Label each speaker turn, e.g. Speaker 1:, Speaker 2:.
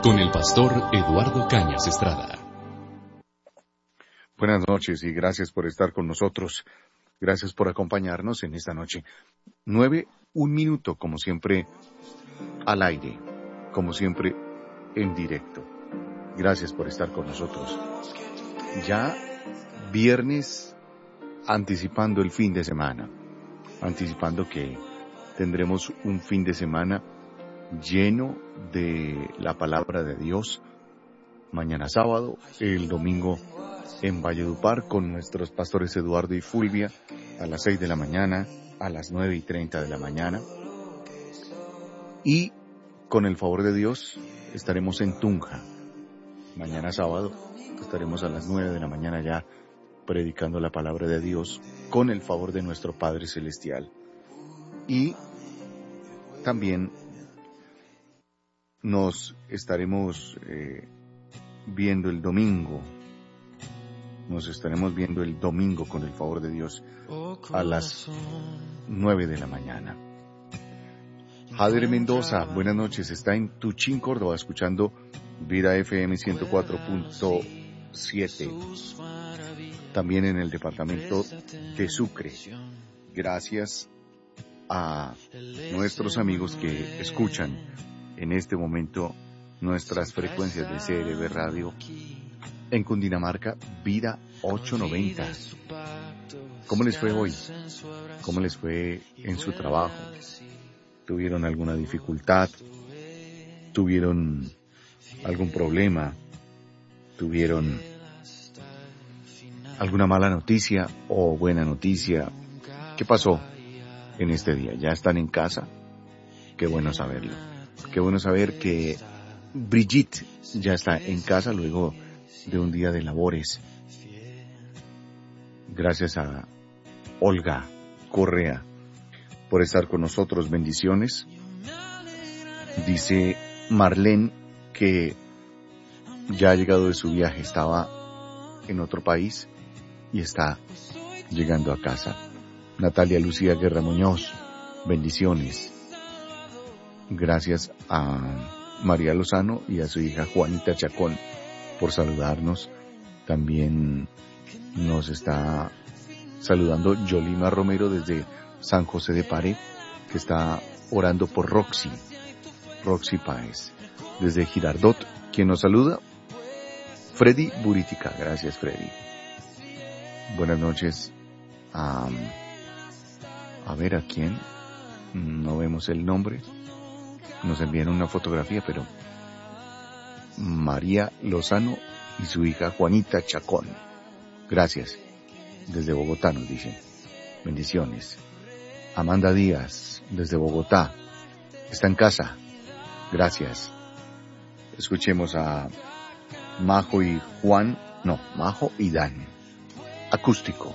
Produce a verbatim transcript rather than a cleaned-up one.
Speaker 1: Con el pastor Eduardo Cañas Estrada.
Speaker 2: Buenas noches y gracias por estar con nosotros. Gracias por acompañarnos en esta noche. Nueve, un minuto, como siempre, al aire, como siempre, en directo. Gracias por estar con nosotros. Ya viernes, anticipando el fin de semana, anticipando que tendremos un fin de semana lleno de la palabra de Dios. Mañana sábado, el domingo en Valledupar con nuestros pastores Eduardo y Fulvia a las seis de la mañana, a las nueve y treinta de la mañana. Y con el favor de Dios estaremos en Tunja. Mañana sábado estaremos a las nueve de la mañana ya predicando la palabra de Dios con el favor de nuestro Padre Celestial. Y también nos estaremos eh, viendo el domingo, nos estaremos viendo el domingo con el favor de Dios a las nueve de la mañana. Jader Mendoza, buenas noches, está en Tuchín, Córdoba, escuchando Vida F M ciento cuatro punto siete, también en el departamento de Sucre. Gracias a nuestros amigos que escuchan en este momento nuestras frecuencias de C R B Radio en Cundinamarca, Vida ochocientos noventa. ¿Cómo les fue hoy? ¿Cómo les fue en su trabajo? ¿Tuvieron alguna dificultad? ¿Tuvieron algún problema? ¿Tuvieron alguna mala noticia o buena noticia? ¿Qué pasó en este día? ¿Ya están en casa? Qué bueno saberlo. Qué bueno saber que Brigitte ya está en casa luego de un día de labores. Gracias a Olga Correa por estar con nosotros. Bendiciones. Dice Marlene que ya ha llegado de su viaje, estaba en otro país y está llegando a casa. Natalia Lucía Guerra Muñoz, bendiciones. Gracias a María Lozano y a su hija Juanita Chacón por saludarnos. También nos está saludando Yolima Romero desde San José de Paré, que está orando por Roxy, Roxy Páez. Desde Girardot, quien nos saluda, Freddy Buritica. Gracias, Freddy. Buenas noches a, a ver a quién, no vemos el nombre. Nos envían una fotografía, pero María Lozano y su hija Juanita Chacón. Gracias. Desde Bogotá nos dicen. Bendiciones. Amanda Díaz, desde Bogotá. Está en casa. Gracias. Escuchemos a Majo y Juan. No, Majo y Dan. Acústico.